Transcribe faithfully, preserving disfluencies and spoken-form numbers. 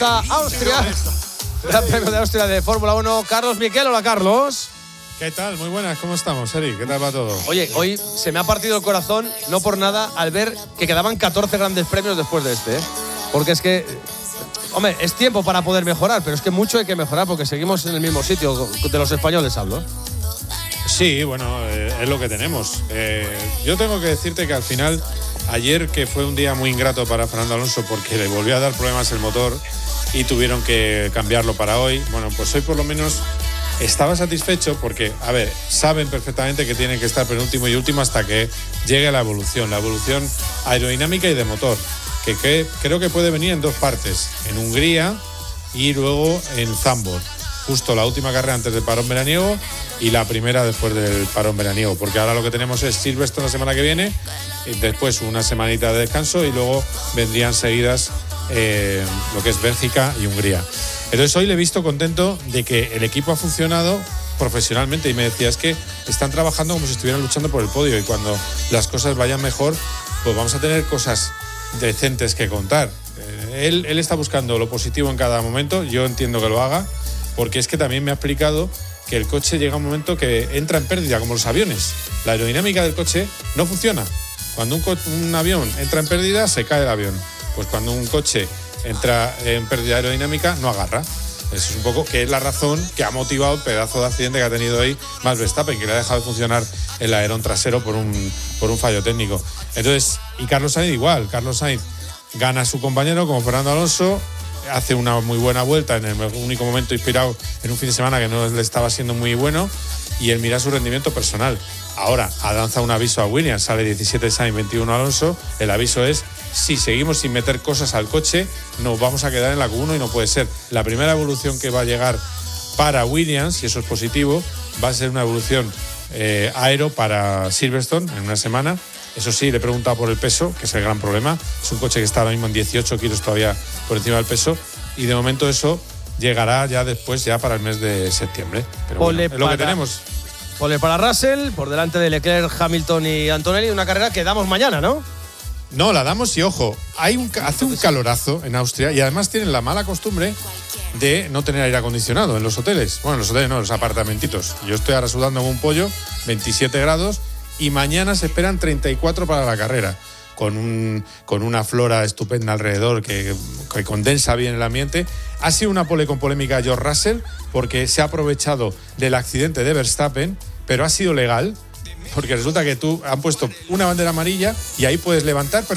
Austria, Gran Premio de Austria de Fórmula uno. Carlos Miquel, hola Carlos. ¿Qué tal? Muy buenas, ¿cómo estamos, Eric? ¿Qué tal va todo? Oye, hoy se me ha partido el corazón, no por nada, al ver que quedaban catorce grandes premios después de este, ¿eh? Porque es que, hombre, es tiempo para poder mejorar, pero es que mucho hay que mejorar porque seguimos en el mismo sitio, de los españoles hablo. Sí, bueno, eh, es lo que tenemos. Eh, yo tengo que decirte que al final, ayer, que fue un día muy ingrato para Fernando Alonso porque le volvió a dar problemas el motor y tuvieron que cambiarlo para hoy, bueno, pues hoy por lo menos estaba satisfecho porque, a ver, saben perfectamente que tienen que estar penúltimo y último hasta que llegue la evolución, la evolución aerodinámica y de motor, que, que creo que puede venir en dos partes, en Hungría y luego en Zandvoort. Justo la última carrera antes del parón veraniego y la primera después del parón veraniego, porque ahora lo que tenemos es Silverstone la semana que viene, y después una semanita de descanso y luego vendrían seguidas eh, lo que es Bélgica y Hungría. Entonces hoy le he visto contento de que el equipo ha funcionado profesionalmente y me decía, es que están trabajando como si estuvieran luchando por el podio y cuando las cosas vayan mejor, pues vamos a tener cosas decentes que contar. Eh, él, él está buscando lo positivo en cada momento, yo entiendo que lo haga, porque es que también me ha explicado que el coche llega a un momento que entra en pérdida, como los aviones. La aerodinámica del coche no funciona. Cuando un, co- un avión entra en pérdida, se cae el avión. Pues cuando un coche entra en pérdida aerodinámica, no agarra. Eso es un poco que es la razón que ha motivado el pedazo de accidente que ha tenido hoy Max Verstappen, que le ha dejado de funcionar el alerón trasero por un, por un fallo técnico. Entonces, y Carlos Sainz igual. Carlos Sainz gana a su compañero como Fernando Alonso, hace una muy buena vuelta en el único momento inspirado en un fin de semana que no le estaba siendo muy bueno y él mira su rendimiento personal. Ahora ha lanzado un aviso a Williams, sale diecisiete Sainz, veintiuno Alonso. El aviso es, si seguimos sin meter cosas al coche, nos vamos a quedar en la Q uno y no puede ser. La primera evolución que va a llegar para Williams, y eso es positivo, va a ser una evolución eh, aero para Silverstone en una semana. Eso sí, le he preguntado por el peso, que es el gran problema. Es un coche que está ahora mismo en dieciocho kilos todavía por encima del peso. Y de momento eso llegará ya después, ya para el mes de septiembre. Pero bueno, es lo que tenemos. Pole para Russell, por delante de Leclerc, Hamilton y Antonelli. Una carrera que damos mañana, ¿no? No, la damos y ojo, hay un, hace un calorazo en Austria y además tienen la mala costumbre de no tener aire acondicionado en los hoteles. Bueno, en los hoteles no, en los apartamentitos. Yo estoy ahora sudando como un pollo, veintisiete grados. Y mañana se esperan treinta y cuatro para la carrera, con, un, con una flora estupenda alrededor que, que condensa bien el ambiente. Ha sido una pole con polémica George Russell porque se ha aprovechado del accidente de Verstappen, pero ha sido legal porque resulta que tú han puesto una bandera amarilla y ahí puedes levantar